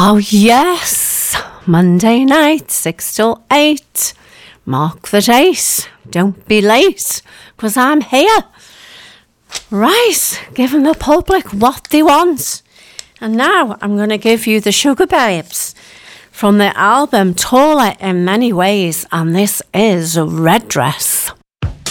Oh, yes. Monday night, 6 till 8. Mark the date. Don't be late, 'cause I'm here. Right, giving the public what they want. And now I'm going to give you the Sugababes from the album Taller in Many Ways, and this is Red Dress.